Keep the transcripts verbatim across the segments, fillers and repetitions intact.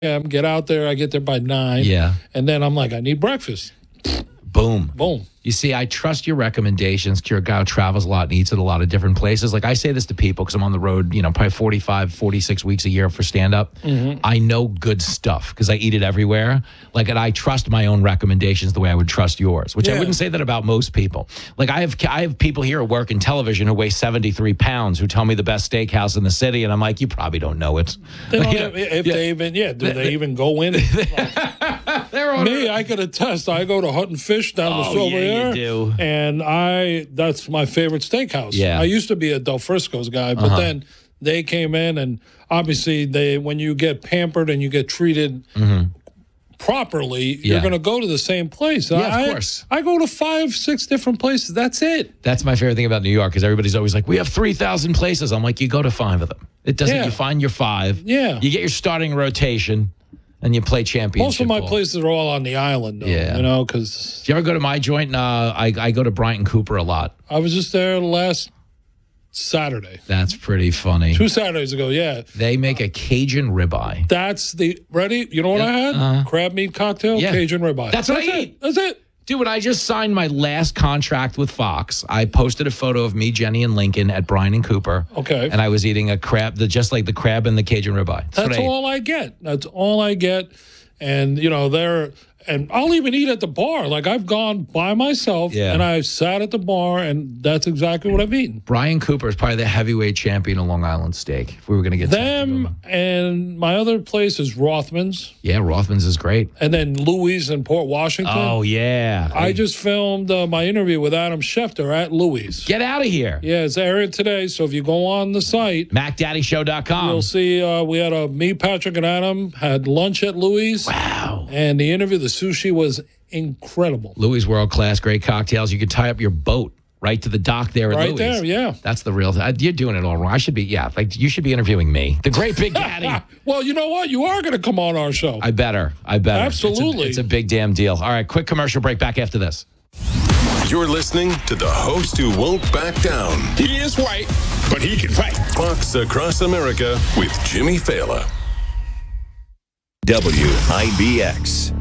a.m., get out there. I get there by nine. Yeah. And then I'm like, I need breakfast. Boom. Boom. You see, I trust your recommendations. Kirigawa travels a lot and eats at a lot of different places. Like I say this to people because I'm on the road, you know, probably forty-five, forty-six weeks a year for stand-up. Mm-hmm. I know good stuff because I eat it everywhere. Like, and I trust my own recommendations the way I would trust yours, which yeah. I wouldn't say that about most people. Like I have I have people here who work in television who weigh seventy-three pounds who tell me the best steakhouse in the city, and I'm like, you probably don't know it. They don't you have, know, if yeah. they even, yeah, do they, they even go in? They're on Me, I could attest. I go to Hut and Fish down oh, the street over yeah, there. You do. And I, that's my favorite steakhouse. Yeah. I used to be a Del Frisco's guy, but uh-huh. then they came in, and obviously they, when you get pampered and you get treated mm-hmm. properly, yeah. you're going to go to the same place. Yeah, I, of course. I go to five, six different places. That's it. That's my favorite thing about New York because everybody's always like, we have three thousand places. I'm like, you go to five of them. It doesn't, yeah. you find your five. Yeah. You get your starting rotation. And you play championship. Most of my ball. places are all on the island, though. Yeah. You know, because. Do you ever go to my joint? Uh, I, I go to Bryant Cooper a lot. I was just there last Saturday. That's pretty funny. Two Saturdays ago, yeah. They make a Cajun ribeye. That's the. Ready? You know what yeah. I had? Uh, Crab meat cocktail, yeah. Cajun ribeye. That's what That's I it. eat. That's it. Dude, when I just signed my last contract with Fox, I posted a photo of me, Jenny, and Lincoln at Bryan and Cooper. Okay. And I was eating a crab, the just like the crab and the Cajun ribeye. That's, That's I all I get. That's all I get. And, you know, they're, and I'll even eat at the bar. Like, I've gone by myself, yeah. and I've sat at the bar, and that's exactly what I've eaten. Bryan Cooper is probably the heavyweight champion of Long Island steak, if we were going to get them. And my other place is Rothman's. Yeah, Rothman's is great. And then Louis in Port Washington. Oh, yeah. I, I just filmed uh, my interview with Adam Schefter at Louis. Get out of here. Yeah, it's airing today, so if you go on the site, Mac Daddy Show dot com, you'll see uh, we had a, me, Patrick, and Adam had lunch at Louis. Wow. And the interview, the sushi was incredible. Louis World Class, great cocktails. You could tie up your boat right to the dock there at right Louis. There, yeah. That's the real thing. You're doing it all wrong. I should be, yeah, like you should be interviewing me, the great Big Daddy. Well, you know what? You are going to come on our show. I better. I better. Absolutely. It's a, it's a big damn deal. All right, quick commercial break. Back after this. You're listening to the host who won't back down. He is white, but he can fight. Fox Across America with Jimmy Fallon. W I B X.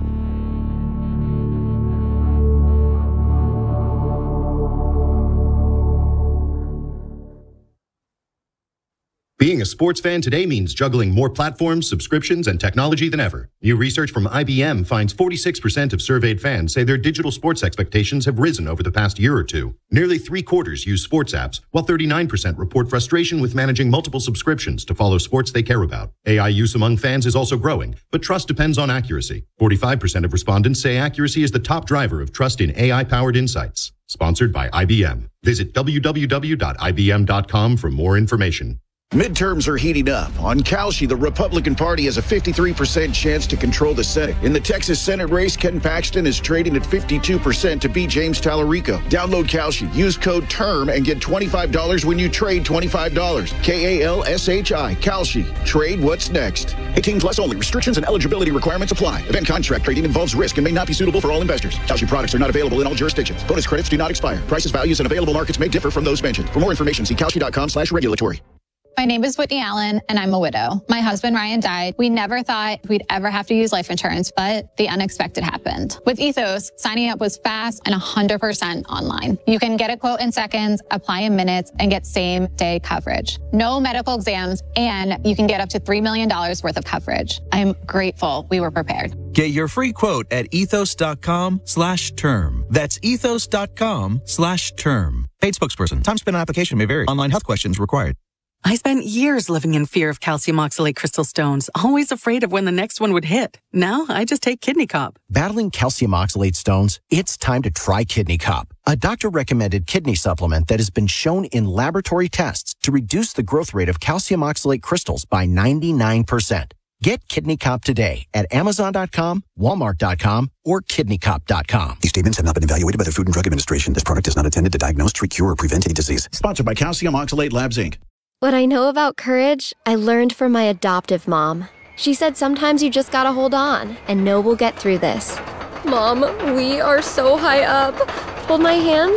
Being a sports fan today means juggling more platforms, subscriptions, and technology than ever. New research from I B M finds forty-six percent of surveyed fans say their digital sports expectations have risen over the past year or two. Nearly three quarters use sports apps, while thirty-nine percent report frustration with managing multiple subscriptions to follow sports they care about. A I use among fans is also growing, but trust depends on accuracy. forty-five percent of respondents say accuracy is the top driver of trust in A I-powered insights. Sponsored by I B M. Visit w w w dot i b m dot com for more information. Midterms are heating up. On Kalshi, the Republican Party has a fifty-three percent chance to control the Senate. In the Texas Senate race, Ken Paxton is trading at fifty-two percent to beat James Tallarico. Download Kalshi, use code TERM, and get twenty-five dollars when you trade twenty-five dollars. K A L S H I, Kalshi. Trade what's next. eighteen plus only. Restrictions and eligibility requirements apply. Event contract trading involves risk and may not be suitable for all investors. Kalshi products are not available in all jurisdictions. Bonus credits do not expire. Prices, values, and available markets may differ from those mentioned. For more information, see kalshi dot com slash regulatory. My name is Whitney Allen, and I'm a widow. My husband, Ryan, died. We never thought we'd ever have to use life insurance, but the unexpected happened. With Ethos, signing up was fast and one hundred percent online. You can get a quote in seconds, apply in minutes, and get same-day coverage. No medical exams, and you can get up to three million dollars worth of coverage. I'm grateful we were prepared. Get your free quote at ethos dot com slash term. That's ethos dot com slash term. Paid spokesperson. Time spent on application may vary. Online health questions required. I spent years living in fear of calcium oxalate crystal stones, always afraid of when the next one would hit. Now, I just take Kidney Cop. Battling calcium oxalate stones? It's time to try Kidney Cop, a doctor-recommended kidney supplement that has been shown in laboratory tests to reduce the growth rate of calcium oxalate crystals by ninety-nine percent. Get Kidney Cop today at amazon dot com, walmart dot com, or kidney cop dot com. These statements have not been evaluated by the Food and Drug Administration. This product is not intended to diagnose, treat, cure, or prevent any disease. Sponsored by Calcium Oxalate Labs, Incorporated. What I know about courage, I learned from my adoptive mom. She said sometimes you just gotta hold on and know we'll get through this. Mom, we are so high up. Hold my hand.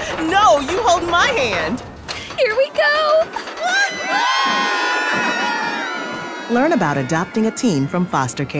No, you hold my hand. Here we go. Learn about adopting a teen from foster care.